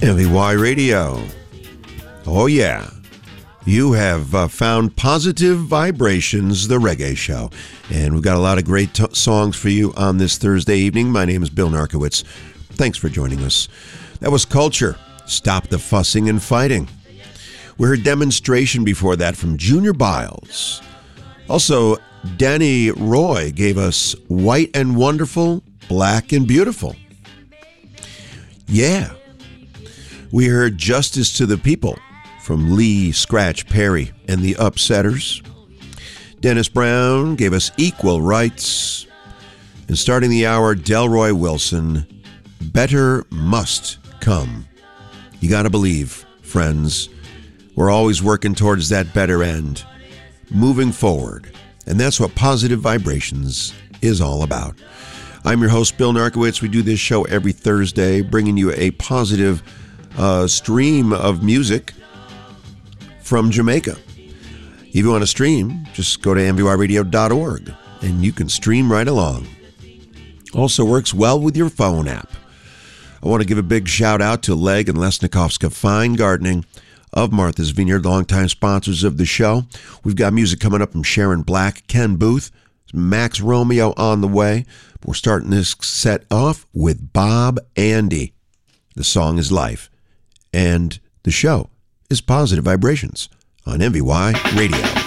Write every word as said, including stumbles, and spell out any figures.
M V Y Radio. Oh, yeah. You have uh, found Positive Vibrations, the reggae show. And we've got a lot of great t- songs for you on this Thursday evening. My name is Bill Narkowitz. Thanks for joining us. That was Culture, Stop the Fussing and Fighting. We heard Demonstration before that from Junior Biles. Also, Danny Roy gave us White and Wonderful, Black and Beautiful. Yeah. We heard Justice to the People from Lee Scratch Perry and the Upsetters. Dennis Brown gave us Equal Rights. And starting the hour, Delroy Wilson, Better Must Come. You gotta believe, friends, we're always working towards that better end, moving forward. And that's what Positive Vibrations is all about. I'm your host, Bill Narkowitz. We do this show every Thursday, bringing you a positive uh, stream of music from Jamaica. If you want to stream, just go to M V Y radio dot org, and you can stream right along. Also works well with your phone app. I want to give a big shout out to Leg and Lesnikovska Fine Gardening of Martha's Vineyard, longtime sponsors of the show. We've got music coming up from Sharon Black, Ken Booth, Max Romeo on the way. We're starting this set off with Bob Andy. The song is Life, and the show is Positive Vibrations on M V Y Radio.